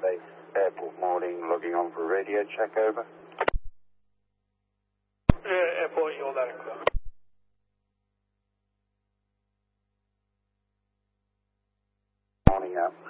Base Airport Morning, logging on for radio check, over. Airport, you're loud and clear. Morning out.